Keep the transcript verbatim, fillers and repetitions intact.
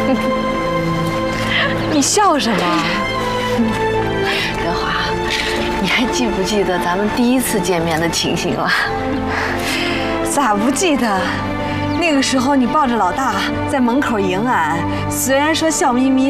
你笑什么？ 德华，你还记不记得咱们第一次见面的情形了？ 咋不记得？那个时候你抱着老大在门口迎俺，虽然说笑眯眯